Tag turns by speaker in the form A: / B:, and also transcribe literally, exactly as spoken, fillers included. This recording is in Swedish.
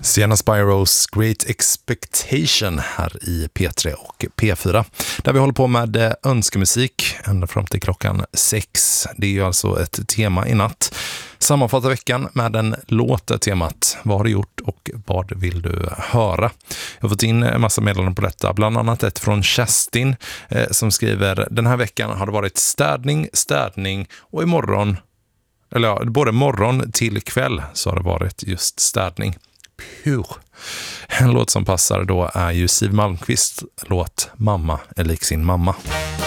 A: Sienna Spiros Great Expectation här i P tre och P fyra. Där vi håller på med önskemusik ända fram till klockan sex. Det är ju alltså ett tema i natt. Sammanfatta veckan med en låt temat. Vad har du gjort och vad vill du höra? Jag har fått in en massa meddelanden på detta. Bland annat ett från Kerstin eh, som skriver: den här veckan har det varit städning, städning och imorgon, eller ja, både morgon till kväll så har det varit just städning. Puh. En låt som passar då är ju Siw Malmkvists låt Mamma är lik sin mamma.